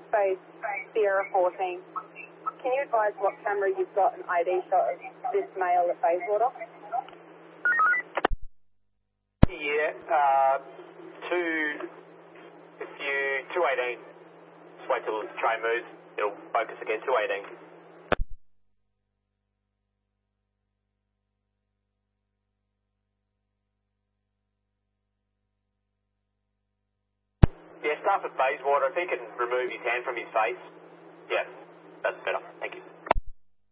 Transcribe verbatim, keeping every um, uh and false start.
Space Sierra fourteen. Can you advise what camera you've got an I D shot of this male at Bayswater? Yeah, uh, two, if you, two eighteen. Just wait till the train moves, it'll focus again, two eighteen. Yeah, staff at Bayswater, if he can remove his hand from his face. Yeah, that's better, thank you.